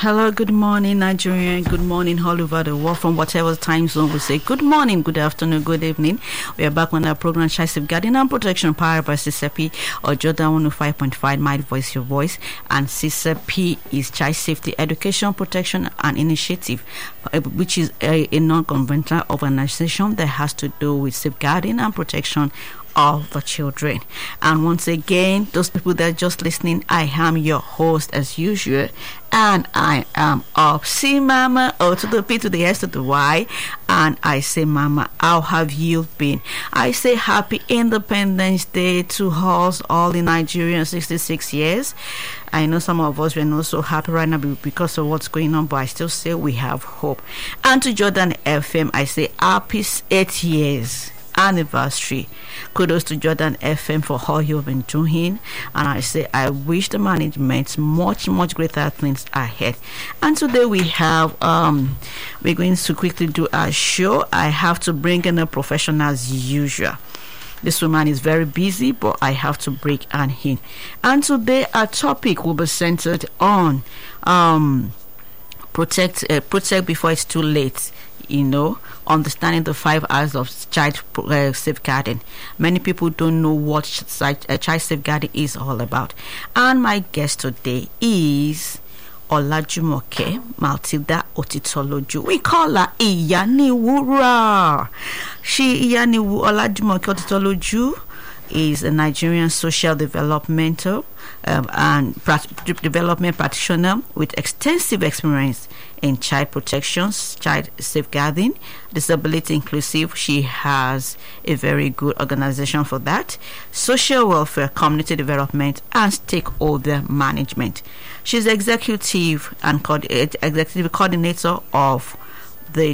Hello, good morning, Nigeria. Good morning, all over the world. From whatever time zone we say good morning, good afternoon, good evening. We are back on our program, Child Safeguarding and Protection, powered by CCP or Jordan 105.5, My Voice, Your Voice. And CCP is Child Safety Education, Protection and Initiative, which is a non-governmental organization that has to do with safeguarding and protection of the children. And once again, those people that are just listening, I am your host as usual, and I am Opsi Mama, O to the P to the S to the Y. And I say, Mama, how have you been? I say happy Independence Day to us all in Nigeria, 66 years. I know some of us were not so happy right now because of what's going on, but I still say we have hope. And to Jordan FM, I say happy 8 years anniversary. Kudos to Jordan FM for all you've been doing, and I say I wish the management much greater things ahead. And today we have we're going to quickly do our show. I have to bring in a professional as usual. This woman is very busy, but I have to break her in. And today our topic will be centered on protect before it's too late. You know, understanding the 5 hours of child safeguarding. Many people don't know what child safeguarding is all about. And my guest today is Olajumoke Matilda Otitoloju. We call her Iyaniwura. Olajumoke Otitoloju is a Nigerian social developmental and development practitioner with extensive experience in child protection, child safeguarding, disability inclusive. She has a very good organization for that, social welfare, community development, and stakeholder management. She's executive coordinator of the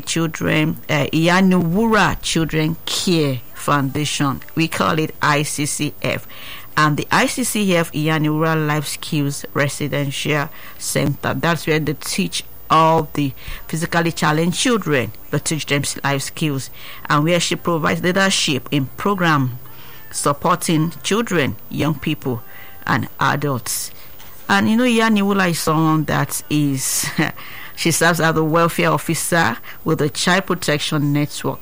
Iyaniwura Children Care Foundation. We call it ICCF. And the ICCF Iyaniwura Life Skills Residential Center. That's where they teach all the physically challenged children, but teach them life skills, and where she provides leadership in program supporting children, young people, and adults. And you know, Iyaniwura is someone that is she serves as the welfare officer with the Child Protection Network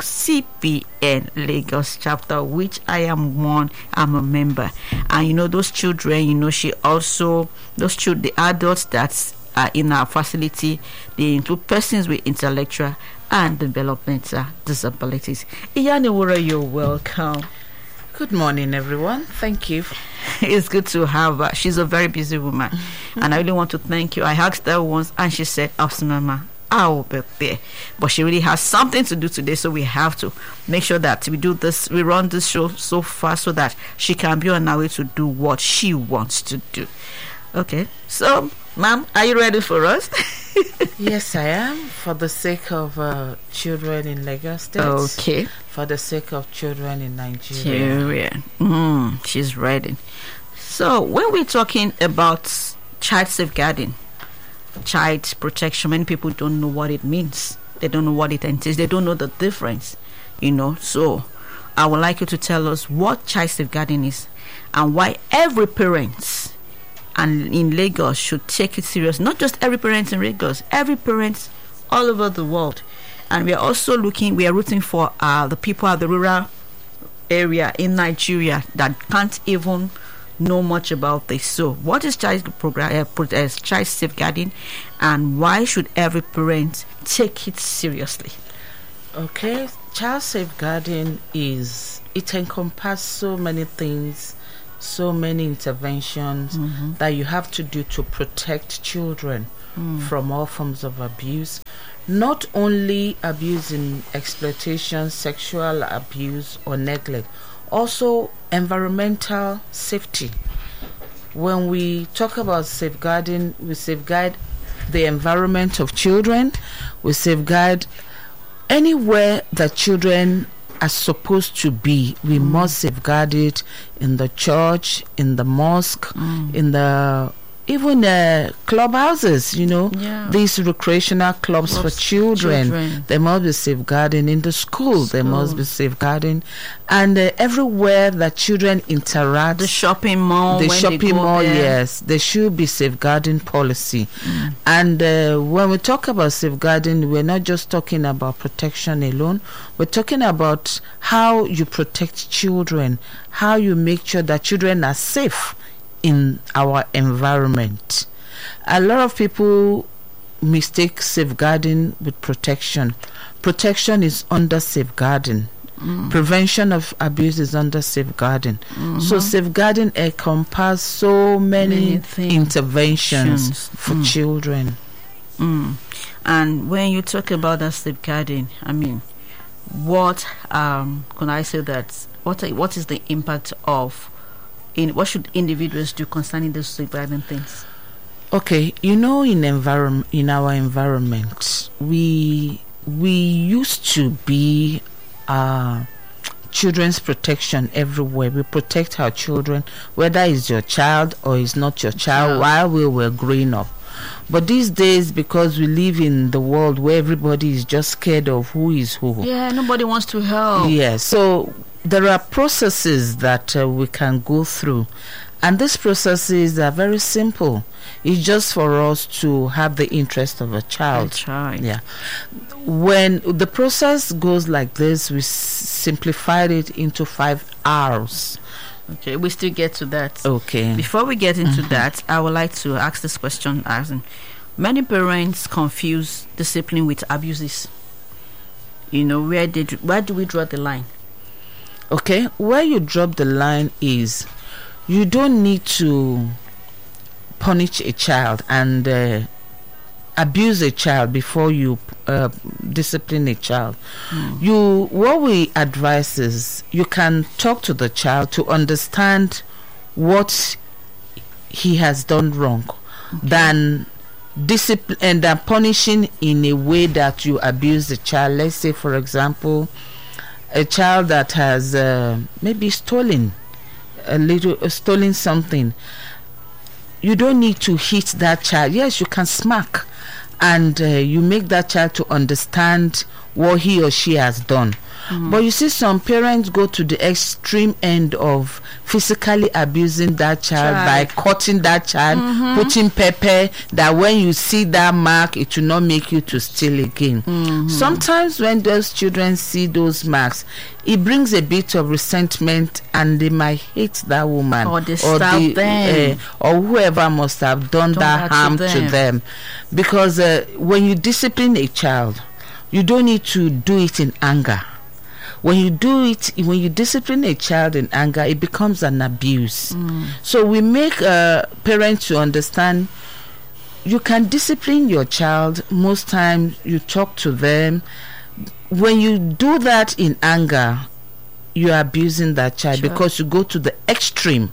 CPN Lagos chapter, which I'm a member. And you know, those children, you know, she also the adults that are in our facility, they include persons with intellectual and developmental disabilities. Iyaniwura, you're welcome. Good morning, everyone. Thank you. It's good to have her. She's a very busy woman, and I really want to thank you. I asked her once, and she said, Mama, I will be there. But she really has something to do today, so we have to make sure that we do this. We run this show so fast so that she can be on her way to do what she wants to do. Okay, so, ma'am, are you ready for us? Yes, I am. For the sake of children in Lagos State. Okay. For the sake of children in Nigeria. She's ready. So, when we're talking about child safeguarding, child protection, many people don't know what it means. They don't know what it entails. They don't know the difference, you know. So, I would like you to tell us what child safeguarding is and why every parent and in Lagos should take it serious. Not just every parent in Lagos, every parent all over the world. And we are also rooting for the people at the rural area in Nigeria that can't even know much about this. So what is child safeguarding, and why should every parent take it seriously? Okay, child safeguarding it encompasses so many things, so many interventions that you have to do to protect children from all forms of abuse. Not only abuse in exploitation, sexual abuse or neglect, also environmental safety. When we talk about safeguarding, we safeguard the environment of children, we safeguard anywhere that children are supposed to be. We must safeguard it in the church, in the mosque, in the even clubhouses, these recreational clubs for children. There must be safeguarding in the school. There must be safeguarding, and everywhere that children interact. The shopping mall. Yes, there should be safeguarding policy. And when we talk about safeguarding, we're not just talking about protection alone. We're talking about how you protect children, how you make sure that children are safe in our environment. A lot of people mistake safeguarding with protection. Protection is under safeguarding. Prevention of abuse is under safeguarding. So safeguarding encompasses so many interventions for children. And when you talk about that safeguarding, I mean, what can I say that what is the impact of what should individuals do concerning those safeguarding things? Okay, in our environment, we used to be children's protection everywhere. We protect our children, whether it's your child or it's not your child, while we were growing up. But these days, because we live in the world where everybody is just scared of who is who. Yeah, nobody wants to help. Yeah, so there are processes that we can go through, and these processes are very simple. It's just for us to have the interest of a child. That's right. Yeah. When the process goes like this, we simplified it into 5 R's. Okay, we still get to that. Okay. Before we get into that, I would like to ask this question. Many parents confuse discipline with abuses. Where do we draw the line? Okay, where you drop the line is you don't need to punish a child and abuse a child before you discipline a child. What we advise is you can talk to the child to understand what he has done wrong, than discipline and punishing in a way that you abuse the child. Let's say, for example, a child that has maybe stolen something. You don't need to hit that child. Yes, you can smack, and you make that child to understand what he or she has done. But you see, some parents go to the extreme end of physically abusing that child by cutting that child, putting pepper, that when you see that mark, it will not make you to steal again. Sometimes when those children see those marks, it brings a bit of resentment, and they might hate that woman or them or whoever must have done that harm to them. Because when you discipline a child, you don't need to do it in anger. When you discipline a child in anger, it becomes an abuse. So we make parents to understand you can discipline your child. Most times you talk to them. When you do that in anger, you are abusing that child, because you go to the extreme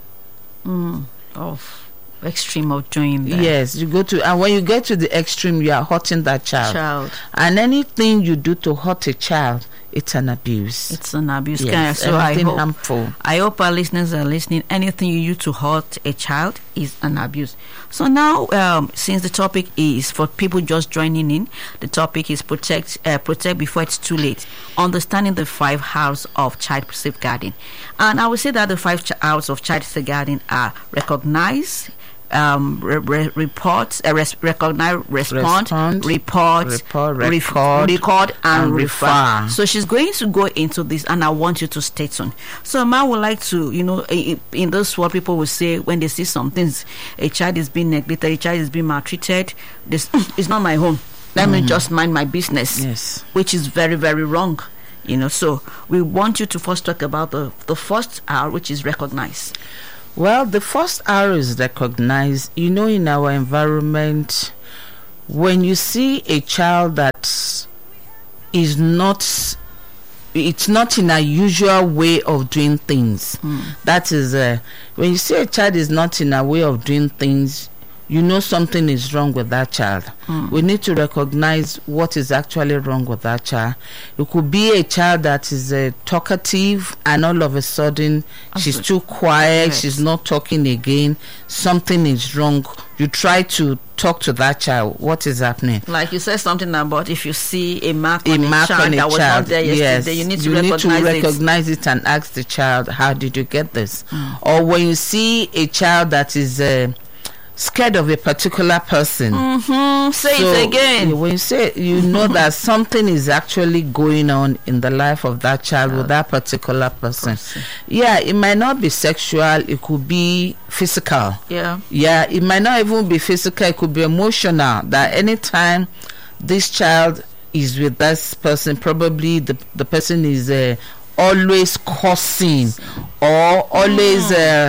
of doing that. Yes, you go to, and when you get to the extreme, you are hurting that child. And anything you do to hurt a child, it's an abuse. It's an abuse. Yes, so harmful. I hope our listeners are listening. Anything you do to hurt a child is an abuse. So now, since the topic is for people just joining in, the topic is protect before it's too late. Understanding the 5 R's of child safeguarding. And I would say that the 5 R's of child safeguarding are recognize, report, recognize, respond, report, record, and refer. So she's going to go into this, and I want you to stay tuned. So I would like to, in this what people will say when they see some things, a child is being neglected, a child is being maltreated, this is not my home. Let me just mind my business. Yes. Which is very, very wrong. So we want you to first talk about the first R, which is recognize. Well, the first R is recognize. In our environment, when you see a child that is not, it's not in a usual way of doing things. That is, when you see a child is not in a way of doing things, you know something is wrong with that child. We need to recognize what is actually wrong with that child. It could be a child that is talkative, and all of a sudden she's too quiet, Yes. she's not talking again. Something is wrong. You try to talk to that child. What is happening? Like you said something about if you see a mark A on mark a child on a that was child, not there yesterday, yes, you need to recognize it and ask the child, how did you get this? Or when you see a child that is scared of a particular person, Say so it again. when you say, you know that something is actually going on in the life of that child with that particular person. Yeah, it might not be sexual, it could be physical. Yeah. Yeah, it might not even be physical, it could be emotional. That anytime this child is with this person, probably the person is always cursing or always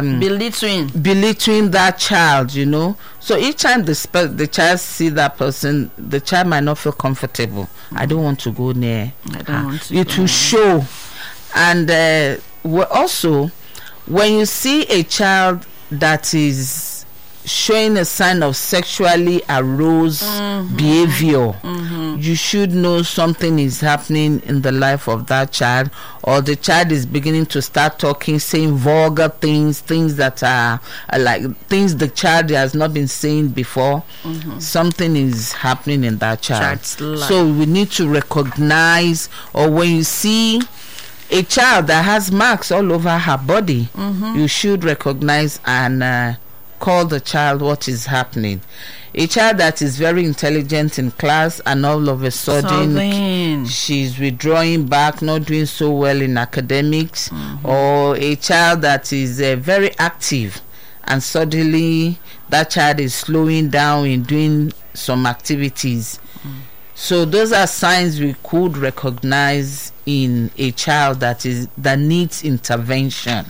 belittling that child, you know. So each time the child see that person, the child might not feel comfortable. I don't want to go near. I don't want to. It will show. And also, when you see a child that is showing a sign of sexually aroused behavior, you should know something is happening in the life of that child, or the child is beginning to start talking, saying vulgar things that are like things the child has not been saying before. Something is happening in that child. So we need to recognize, or when you see a child that has marks all over her body, you should recognize and call the child what is happening. A child that is very intelligent in class and all of a sudden she's withdrawing back, not doing so well in academics, or a child that is very active and suddenly that child is slowing down in doing some activities. So those are signs we could recognize in a child that needs intervention.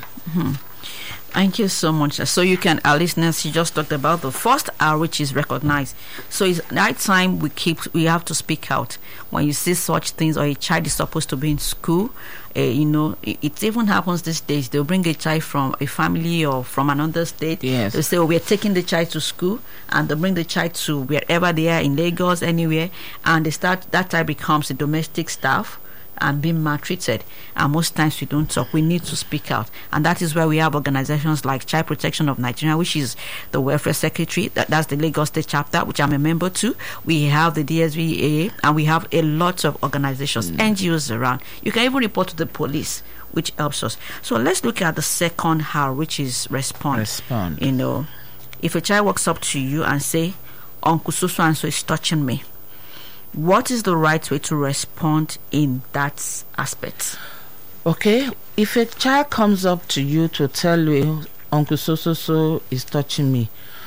Thank you so much. So you can, our listeners, you just talked about the first R, which is recognize. So it's night time we have to speak out when you see such things, or a child is supposed to be in school. You know, it even happens these days. They'll bring a child from a family or from another state. Yes. They'll say, we're taking the child to school, and they'll bring the child to wherever they are, in Lagos, anywhere, and that child becomes a domestic staff and being maltreated. And most times we don't talk. We need to speak out, and that is where we have organizations like Child Protection of Nigeria, which is the welfare secretary. That's the Lagos State chapter, which I'm a member to. We have the DSVA, and we have a lot of organizations, NGOs around. You can even report to the police, which helps us. So let's look at the second how, which is respond. You know, if a child walks up to you and say, Uncle so and so is touching me, what is the right way to respond in that aspect? Okay, if a child comes up to you to tell you, Uncle so is touching me,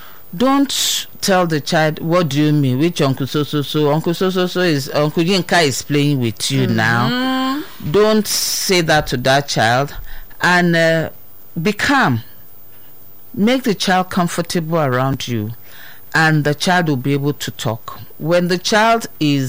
don't tell the child, what do you mean? Which Uncle so? Uncle so is, Uncle Yinka is playing with you now. Don't say that to that child, and be calm. Make the child comfortable around you, and the child will be able to talk. When the child is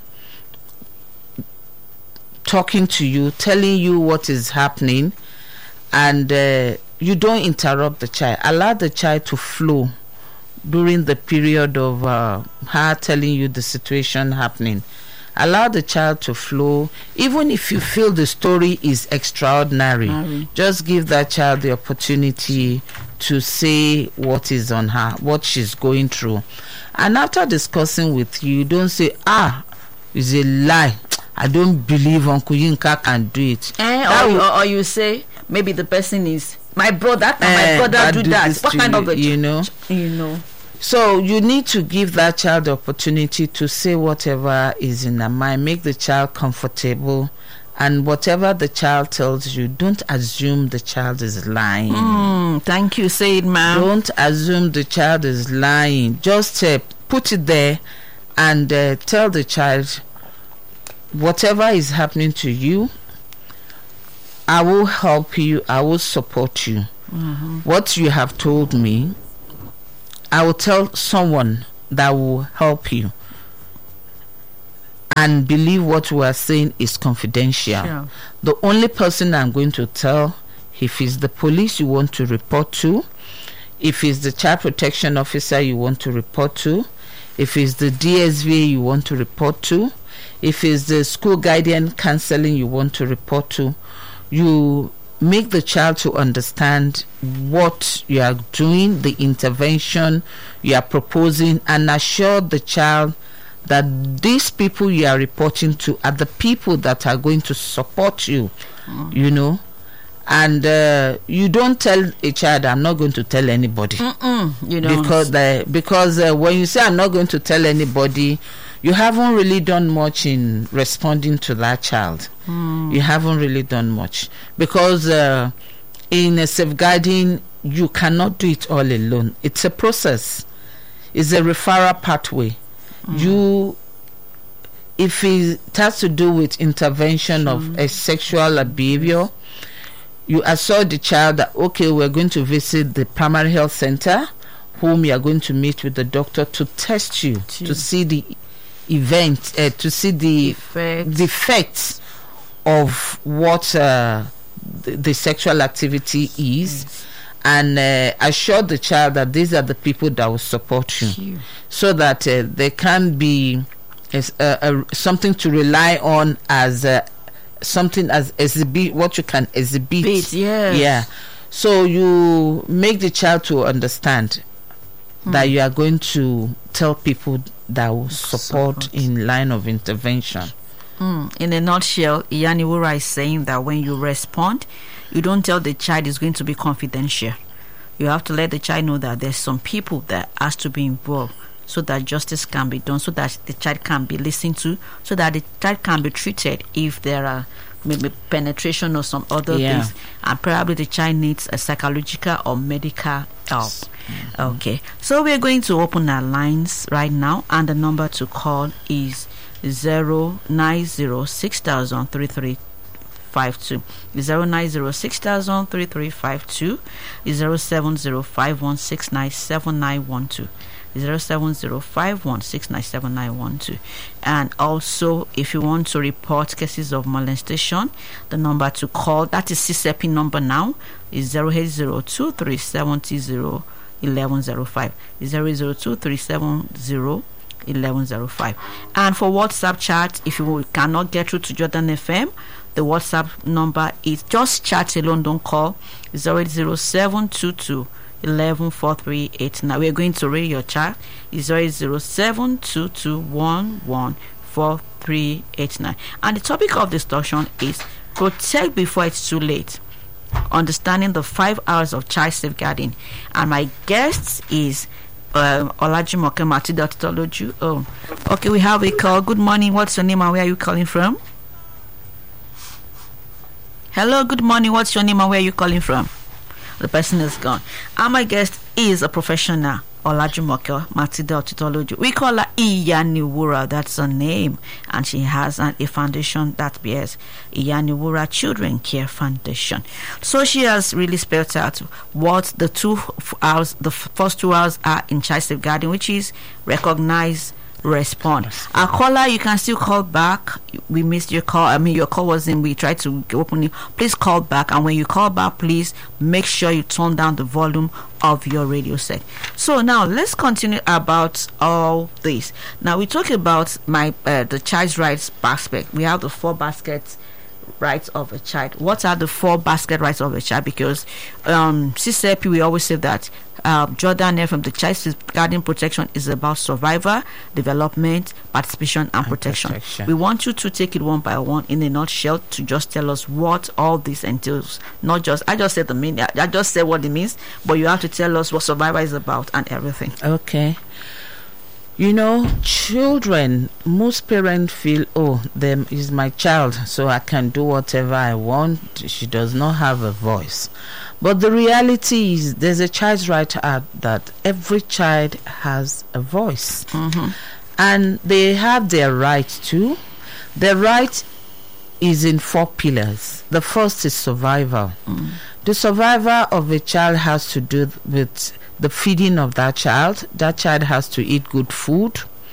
talking to you, telling you what is happening, and you don't interrupt the child, allow the child to flow during the period of her telling you the situation happening. Allow the child to flow. Even if you feel the story is extraordinary, just give that child the opportunity to say what is on her, what she's going through. And after discussing with you, don't say, it's a lie, I don't believe Uncle Yinka can do it. Or you say, maybe the person is my brother, my brother do that. What kind of a you know? So you need to give that child the opportunity to say whatever is in their mind. Make the child comfortable, and whatever the child tells you, don't assume the child is lying. Thank you. Say it, ma'am. Don't assume the child is lying. Just put it there and tell the child, whatever is happening to you, I will help you, I will support you. What you have told me, I will tell someone that will help you. And believe what we are saying is confidential. Yeah. The only person I'm going to tell, if it's the police you want to report to, If it's the child protection officer you want to report to, if it's the DSV you want to report to, if it's the school guardian counseling you want to report to, you make the child to understand what you are doing, the intervention you are proposing, and assure the child that these people you are reporting to are the people that are going to support you, you know. And you don't tell a child, I'm not going to tell anybody. You know, because when you say I'm not going to tell anybody, you haven't really done much in responding to that child. You haven't really done much, because in a safeguarding you cannot do it all alone. It's a process. It's a referral pathway. If it has to do with intervention of a sexual behavior, you assure the child that, okay, we're going to visit the primary health center, whom you are going to meet with the doctor to test you, to see the event, to see the effects of what the sexual activity is, and assure the child that these are the people that will support you, so that there can be something to rely on as something as exhibit, what you can exhibit. So you make the child to understand that you are going to tell people that will support in line of intervention. In a nutshell, Iyaniwura is saying that when you respond, you don't tell the child it's going to be confidential. You have to let the child know that there's some people that has to be involved, so that justice can be done, so that the child can be listened to, so that the child can be treated if there are maybe penetration or some other things, and probably the child needs a psychological or medical help. Okay, so we're going to open our lines right now, and the number to call is 09060003352, 09060003352, 07051697912, 07051697912. And also, if you want to report cases of molestation, the number to call, that is CSEPI number now, is 08023701105, 08023701105. And for WhatsApp chat, if you cannot get through to Jordan FM, the WhatsApp number is just chat alone, don't call, 08072214389. We're going to read your chat. It's 08072214389. And the topic of discussion is protect before it's too late, understanding the 5 hours of child safeguarding. And my guest is Olajimoke Matilda Titoloju. Oh, okay, we have a call. Good morning. What's your name and where are you calling from? Hello, good morning. What's your name and where are you calling from? The person is gone. And my guest is a professional, Olajimoke Matilda Titoloju. We call her Iyaniwura, that's her name, and she has a foundation that bears Iyaniwura Children Care Foundation. So she has really spelled out what the first 2 hours are in child safeguarding, which is recognize, respond. Our caller, you can still call back. We missed your call. I mean, your call was in. We tried to open it. Please call back, and when you call back, please make sure you turn down the volume of your radio set. So now let's continue about all this. Now we talk about the child's rights basket. We have the 4 baskets rights of a child. What are the 4 basket rights of a child? Because CCP, we always say that Jordan FM, the child safeguarding protection, is about survival, development, participation, and protection. We want you to take it one by one in a nutshell to just tell us what all this entails. Not just, I just said the meaning, I just said what it means, but you have to tell us what survival is about and everything. Okay. You know, children, most parents feel, them is my child, so I can do whatever I want. She does not have a voice. But the reality is there's a Child's Right Act that every child has a voice. And they have their right too. Their right is in 4 pillars. The first is survival. The survival of a child has to do with the feeding of that child. That child has to eat good food.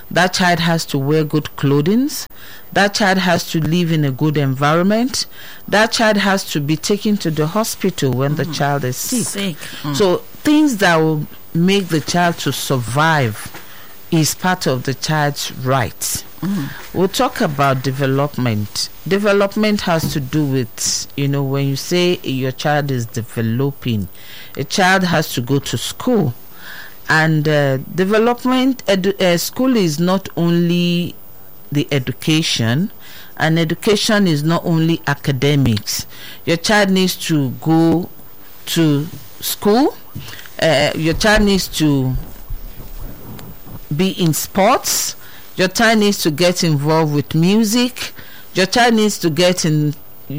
That child has to wear good clothing. That child has to live in a good environment. That child has to be taken to the hospital when the child is sick. So things that will make the child to survive is part of the child's rights. We'll talk about development. Development has to do with, when you say your child is developing, a child has to go to school. And development, school is not only the education, and education is not only academics. Your child needs to go to school. Your child needs to be in sports. Your child needs to get involved with music. Your child needs to get in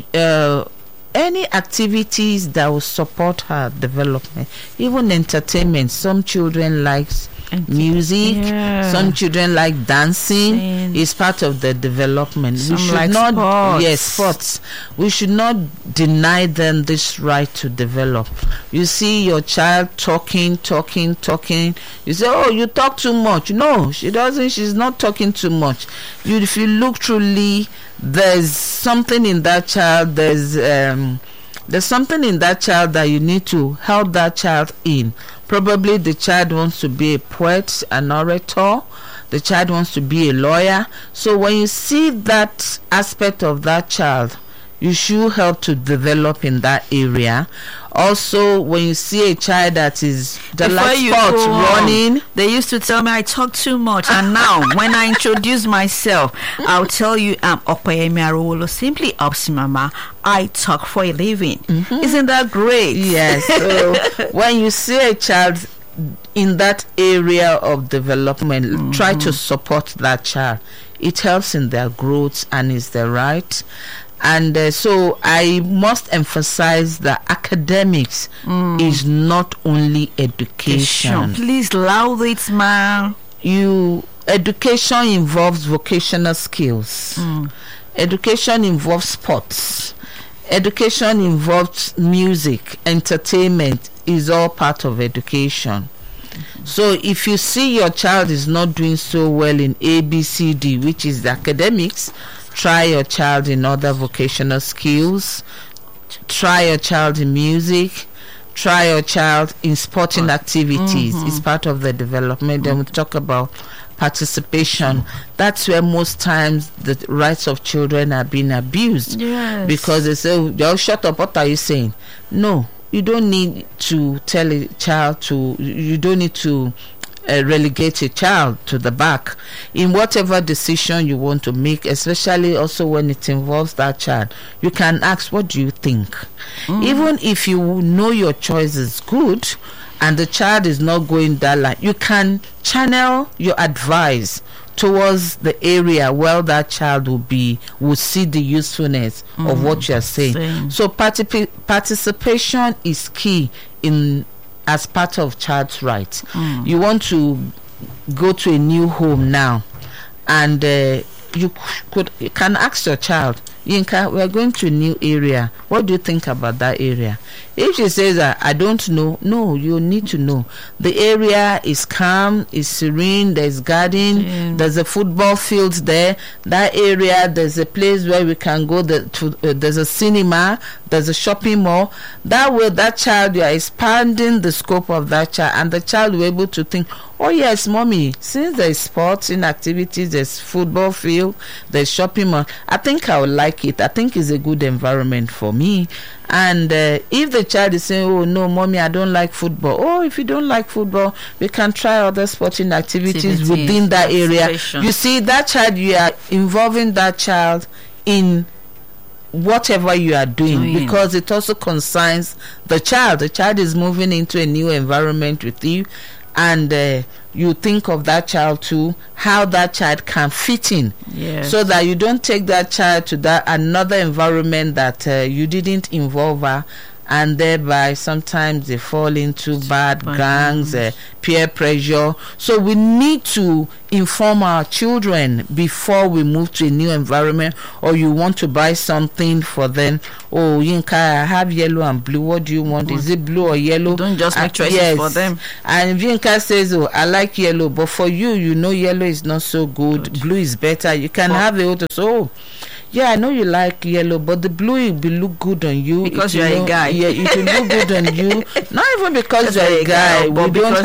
any activities that will support her development. Even entertainment. Some children like music. Some children like dancing. It's part of the development. Some we should like not sports. Yes, sports. We should not deny them this right to develop. You see your child talking. You say, oh, you talk too much. No, she doesn't. She's not talking too much. If you look truly, there's something in that child. There's something in that child that you need to help that child in. Probably the child wants to be a poet, an orator. The child wants to be a lawyer. So when you see that aspect of that child, you should help to develop in that area. Also, when you see a child that like sports, running. They used to tell me I talk too much, and now when I introduce myself, I'll tell you I'm Opeyemi Arowolo, simply Opsi Mama. I talk for a living. Isn't that great? Yes. So when you see a child in that area of development, try to support that child. It helps in their growth and is their right. And so I must emphasize that academics is not only education. Please loud it, man. Education involves vocational skills. Education involves sports. Education involves music, entertainment is all part of education. So if you see your child is not doing so well in ABCD, which is the academics, try your child in other vocational skills. Try your child in music. Try your child in sporting activities. It's part of the development. Then we talk about participation. That's where most times the rights of children are being abused. Because they say, "Oh, shut up, what are you saying?" No, you don't need to tell a child to, you don't need to relegate a child to the back in whatever decision you want to make, especially also when it involves that child. You can ask, what do you think? Even if you know your choice is good and the child is not going that line, you can channel your advice towards the area where that child will see the usefulness of what you're saying. So participation is key as part of child's rights. You want to go to a new home now, and you can ask your child, Yinka, we're going to a new area. What do you think about that area? If she says that I don't know, no, you need to know. The area is calm, is serene, there's garden, there's a football field there. That area, there's a place where we can go, there's a cinema, there's a shopping mall. That way, that child, you are expanding the scope of that child, and the child will be able to think, oh yes, mommy, since there's sports in activities, there's football field, there's shopping mall, I think I would like it. I think it's a good environment for me. And if the child is saying, oh no, mommy, I don't like football. Oh, if you don't like football, we can try other sporting activities within that area. You see, that child, you are involving that child in whatever you are doing, because it also concerns the child. The child is moving into a new environment with you, and you think of that child too, how that child can fit in, so that you don't take that child to that another environment that you didn't involve her, and thereby sometimes they fall into bad gangs, peer pressure. So we need to inform our children before we move to a new environment, or you want to buy something for them. Oh, Yinka, I have yellow and blue. What do you want? Is it blue or yellow? Don't just make choices for them. And if Yinka says, oh, I like yellow, but for you, you know yellow is not so good. Blue is better. You can have it. So, yeah, I know you like yellow, but the blue will look good on you because you're a guy. Yeah, it will look good on you. Not even because you're a guy. We don't